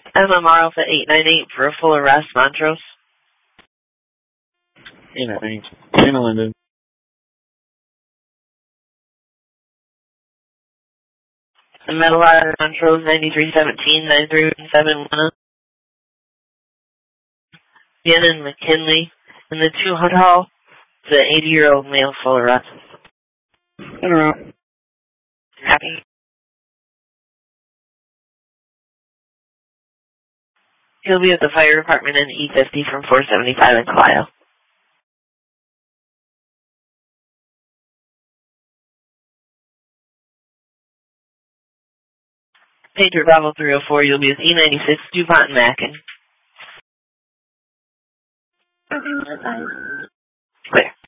MMR Alpha 898 for a full arrest, Montrose. 898. Channel ended. Metal Eye, Montrose 9317, 9371. Gannon McKinley in the 200 hall. The 80-year-old male full arrest. In or out? Happy. He'll be at the fire department in E50 from 475 in Clio. Pager Bravo 304, you'll be with E96, DuPont and Mackin. Clear.